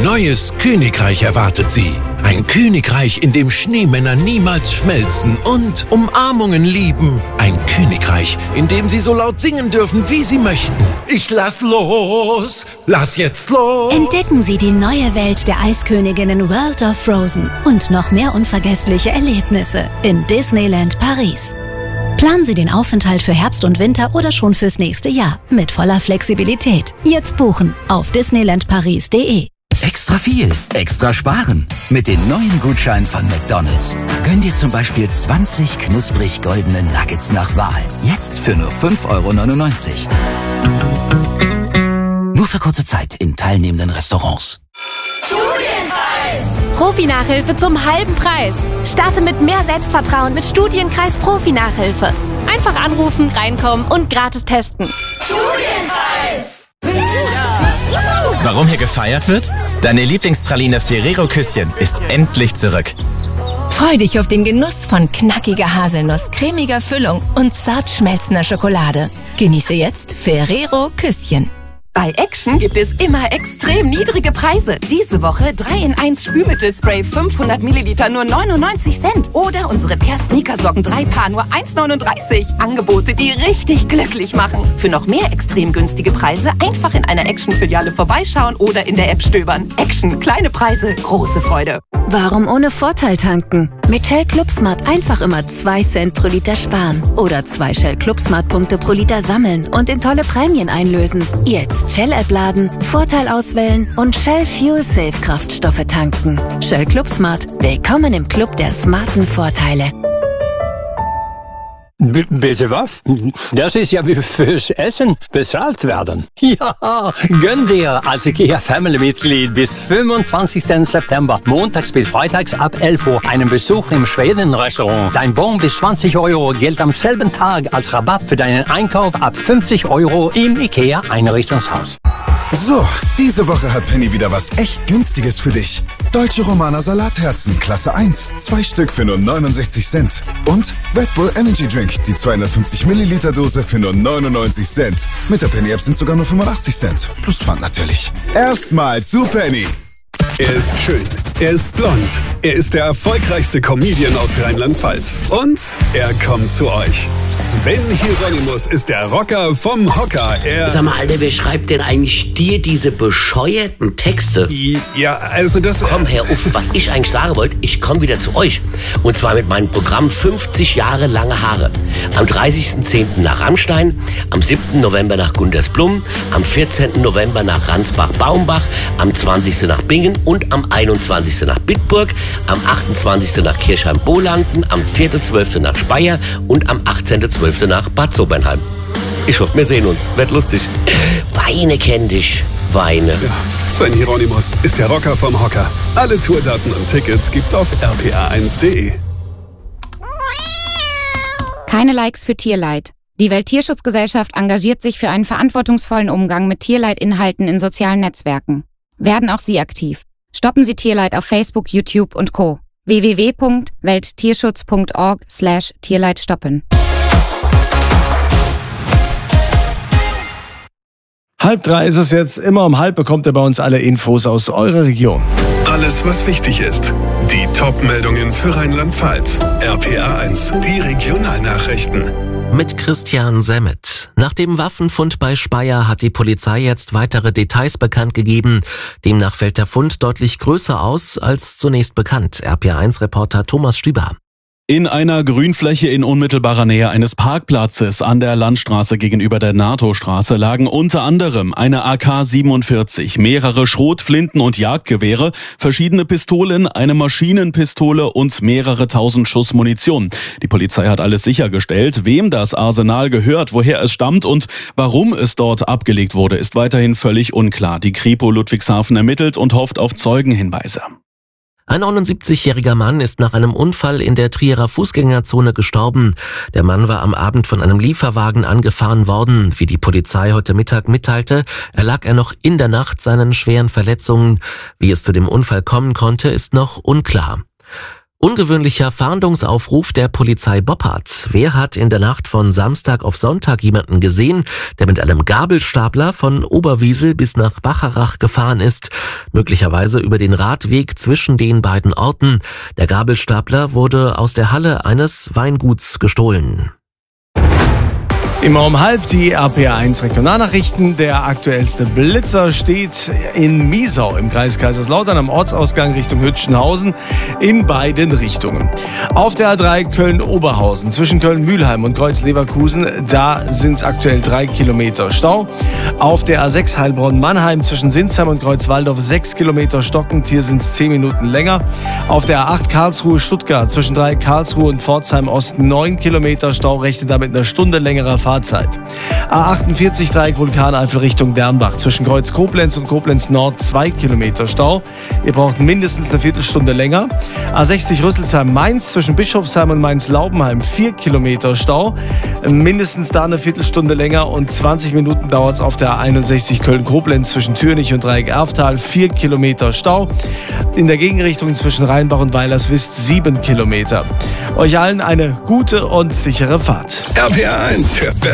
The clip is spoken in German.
neues Königreich erwartet Sie. Ein Königreich, in dem Schneemänner niemals schmelzen und Umarmungen lieben. Ein Königreich, in dem Sie so laut singen dürfen, wie Sie möchten. Ich lass los! Lass jetzt los! Entdecken Sie die neue Welt der Eisköniginnen World of Frozen und noch mehr unvergessliche Erlebnisse in Disneyland Paris. Planen Sie den Aufenthalt für Herbst und Winter oder schon fürs nächste Jahr mit voller Flexibilität. Jetzt buchen auf disneylandparis.de. Extra viel, extra sparen. Mit den neuen Gutscheinen von McDonald's. Gönn dir zum Beispiel 20 knusprig goldene Nuggets nach Wahl. Jetzt für nur 5,99 €. Nur für kurze Zeit in teilnehmenden Restaurants. Studienkreis! Profi-Nachhilfe zum halben Preis. Starte mit mehr Selbstvertrauen mit Studienkreis Profi-Nachhilfe. Einfach anrufen, reinkommen und gratis testen. Studienkreis! Warum hier gefeiert wird? Deine Lieblingspraline Ferrero Küsschen ist endlich zurück. Freu dich auf den Genuss von knackiger Haselnuss, cremiger Füllung und zart schmelzender Schokolade. Genieße jetzt Ferrero Küsschen. Bei Action gibt es immer extrem niedrige Preise. Diese Woche 3-in-1 Spülmittelspray 500 Milliliter nur 99 Cent. Oder unsere Per Sneakersocken 3 Paar nur 1,39. Angebote, die richtig glücklich machen. Für noch mehr extrem günstige Preise einfach in einer Action-Filiale vorbeischauen oder in der App stöbern. Action, kleine Preise, große Freude. Warum ohne Vorteil tanken? Mit Shell Club Smart einfach immer 2 Cent pro Liter sparen. Oder 2 Shell Club Smart Punkte pro Liter sammeln und in tolle Prämien einlösen. Jetzt Shell-App laden, Vorteil auswählen und Shell Fuel Safe Kraftstoffe tanken. Shell Club Smart. Willkommen im Club der smarten Vorteile. Bitte was? Das ist ja wie fürs Essen bezahlt werden. Ja, gönn dir als IKEA-Family-Mitglied bis 25. September, montags bis freitags ab 11 Uhr, einen Besuch im Schweden-Restaurant. Dein Bon bis 20 € gilt am selben Tag als Rabatt für deinen Einkauf ab 50 € im IKEA-Einrichtungshaus. So, diese Woche hat Penny wieder was echt Günstiges für dich. Deutsche Romaner Salatherzen, Klasse 1, 2 Stück für nur 69 Cent. Und Red Bull Energy Drink, die 250 Milliliter Dose für nur 99 Cent. Mit der Penny App sind sogar nur 85 Cent. Plus Pfand natürlich. Erstmal zu Penny. Er ist schön, er ist blond, er ist der erfolgreichste Comedian aus Rheinland-Pfalz. Und er kommt zu euch. Sven Hieronymus ist der Rocker vom Hocker. Sag mal, Alter, wer schreibt denn eigentlich dir diese bescheuerten Texte? Ja, also das... Komm, Herr Uff, was ich eigentlich sagen wollte, ich komme wieder zu euch. Und zwar mit meinem Programm 50 Jahre lange Haare. Am 30.10. nach Rammstein, am 7. November nach Gundersblum, am 14. November nach Ransbach-Baumbach, am 20. nach Bingen und am 21. nach Bitburg, am 28. nach Kirchheim-Bohlanden, am 4.12. nach Speyer und am 18.12. nach Bad Sobernheim. Ich hoffe, wir sehen uns. Wird lustig. Weine kenn dich. Weine. Ja, Sven Hieronymus ist der Rocker vom Hocker. Alle Tourdaten und Tickets gibt's auf rpa1.de. Keine Likes für Tierleid. Die Welttierschutzgesellschaft engagiert sich für einen verantwortungsvollen Umgang mit Tierleidinhalten in sozialen Netzwerken. Werden auch Sie aktiv. Stoppen Sie Tierleid auf Facebook, YouTube und Co. www.welttierschutz.org/Tierleid stoppen. 2:30 ist es jetzt. Immer um 2:30 bekommt ihr bei uns alle Infos aus eurer Region. Alles, was wichtig ist. Die Top-Meldungen für Rheinland-Pfalz. RPA1, die Regionalnachrichten. Mit Christian Semmet. Nach dem Waffenfund bei Speyer hat die Polizei jetzt weitere Details bekannt gegeben. Demnach fällt der Fund deutlich größer aus als zunächst bekannt. RPA1-Reporter Thomas Stüber. In einer Grünfläche in unmittelbarer Nähe eines Parkplatzes an der Landstraße gegenüber der NATO-Straße lagen unter anderem eine AK-47, mehrere Schrotflinten und Jagdgewehre, verschiedene Pistolen, eine Maschinenpistole und mehrere tausend Schuss Munition. Die Polizei hat alles sichergestellt. Wem das Arsenal gehört, woher es stammt und warum es dort abgelegt wurde, ist weiterhin völlig unklar. Die Kripo Ludwigshafen ermittelt und hofft auf Zeugenhinweise. Ein 79-jähriger Mann ist nach einem Unfall in der Trierer Fußgängerzone gestorben. Der Mann war am Abend von einem Lieferwagen angefahren worden. Wie die Polizei heute Mittag mitteilte, erlag er noch in der Nacht seinen schweren Verletzungen. Wie es zu dem Unfall kommen konnte, ist noch unklar. Ungewöhnlicher Fahndungsaufruf der Polizei Boppard. Wer hat in der Nacht von Samstag auf Sonntag jemanden gesehen, der mit einem Gabelstapler von Oberwiesel bis nach Bacharach gefahren ist? Möglicherweise über den Radweg zwischen den beiden Orten. Der Gabelstapler wurde aus der Halle eines Weinguts gestohlen. Immer um halb die RPA1 Regionalnachrichten. Der aktuellste Blitzer steht in Miesau im Kreis Kaiserslautern am Ortsausgang Richtung Hütchenhausen in beiden Richtungen. Auf der A3 Köln-Oberhausen zwischen Köln-Mühlheim und Kreuz-Leverkusen, da sind aktuell 3 Kilometer Stau. Auf der A6 Heilbronn-Mannheim zwischen Sinsheim und Kreuzwaldorf 6 Kilometer stockend, hier sind es 10 Minuten länger. Auf der A8 Karlsruhe-Stuttgart zwischen 3 Karlsruhe und Pforzheim-Osten 9 Kilometer Stau, rechnet damit eine Stunde längerer Fahrzeit. A48 Dreieck Vulkaneifel Richtung Dernbach zwischen Kreuz Koblenz und Koblenz Nord 2 Kilometer Stau. Ihr braucht mindestens eine Viertelstunde länger. A60 Rüsselsheim-Mainz zwischen Bischofsheim und Mainz-Laubenheim 4 Kilometer Stau. Mindestens da eine Viertelstunde länger und 20 Minuten dauert es auf der A61 Köln-Koblenz zwischen Türnich und Dreieck-Erftal 4 Kilometer Stau. In der Gegenrichtung zwischen Rheinbach und Weilerswist 7 Kilometer. Euch allen eine gute und sichere Fahrt. RPA1, der